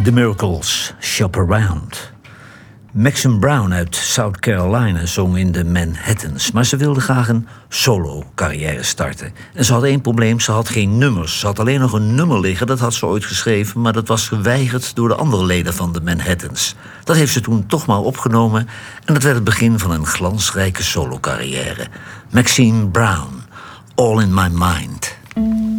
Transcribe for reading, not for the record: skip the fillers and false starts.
The Miracles, Shop Around. Maxine Brown uit South Carolina zong in de Manhattans, maar ze wilde graag een solo-carrière starten. En ze had één probleem, ze had geen nummers. Ze had alleen nog een nummer liggen, dat had ze ooit geschreven, maar dat was geweigerd door de andere leden van de Manhattans. Dat heeft ze toen toch maar opgenomen en dat werd het begin van een glansrijke solo-carrière. Maxine Brown, All in My Mind.